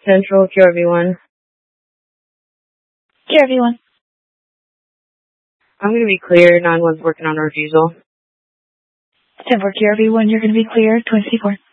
Central, QRV1. QRV1. I'm going to be clear. 9-1's working on a refusal. 10-4 QRV1, you're going to be clear. Twin C4.